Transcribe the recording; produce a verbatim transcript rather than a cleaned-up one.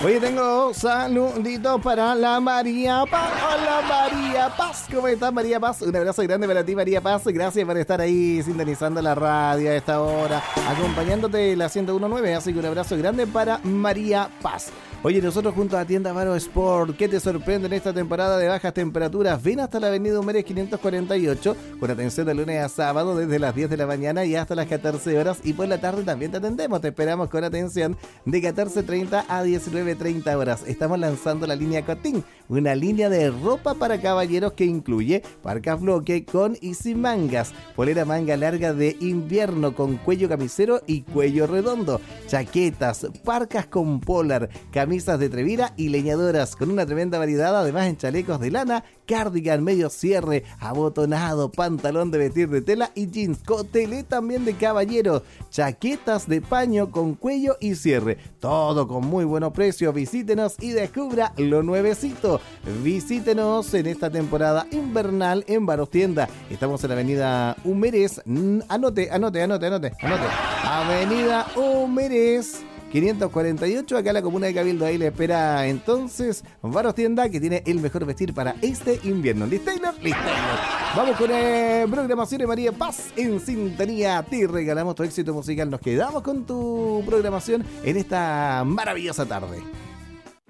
Oye, tengo saluditos para la María Paz. Hola María Paz, ¿cómo estás María Paz? Un abrazo grande para ti María Paz. Gracias por estar ahí sintonizando la radio a esta hora, acompañándote la ciento uno punto nueve. Así que un abrazo grande para María Paz. Oye, nosotros junto a Tienda Varo Sport, ¿qué te sorprende en esta temporada de bajas temperaturas? Ven hasta la avenida Humérez quinientos cuarenta y ocho, con atención de lunes a sábado desde las diez de la mañana y hasta las catorce horas, y por la tarde también te atendemos, te esperamos con atención de catorce treinta a diecinueve treinta horas. Estamos lanzando la línea Cotín, una línea de ropa para caballeros que incluye parcas bloque con y sin mangas, polera manga larga de invierno con cuello camisero y cuello redondo, chaquetas, parcas con polar, camisas de Trevira y leñadoras con una tremenda variedad, además en chalecos de lana, cardigan, medio cierre, abotonado, pantalón de vestir de tela y jeans, cotelé también de caballero, chaquetas de paño con cuello y cierre, todo con muy buenos precios. Visítenos y descubra lo nuevecito. Visítenos en esta temporada invernal en Varos Tienda. Estamos en la avenida Humérez, anote, anote, anote, anote, anote, avenida Humérez quinientos cuarenta y ocho, acá en la comuna de Cabildo. Ahí le espera entonces Varos Tienda, que tiene el mejor vestir para este invierno. ¿Listo, Taylor? ¿Listo, Taylor? Vamos con eh, programación de María Paz en sintonía. Te regalamos tu éxito musical. Nos quedamos con tu programación en esta maravillosa tarde.